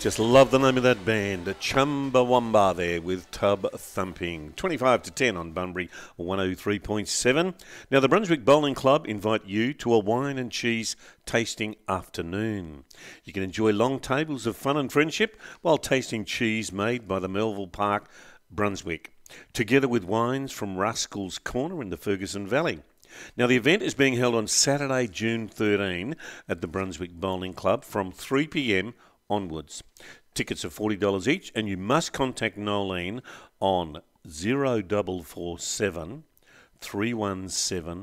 Just love the name of that band, Chumbawamba there with Tub Thumping. 25 to 10 on Bunbury 103.7. Now, the Brunswick Bowling Club invite you to a wine and cheese tasting afternoon. You can enjoy long tables of fun and friendship while tasting cheese made by the Melville Park, Brunswick, together with wines from Rascal's Corner in the Ferguson Valley. Now, the event is being held on Saturday, June 13 at the Brunswick Bowling Club from 3 p.m. onwards. Tickets are $40 each, and you must contact Nolene on 0447 317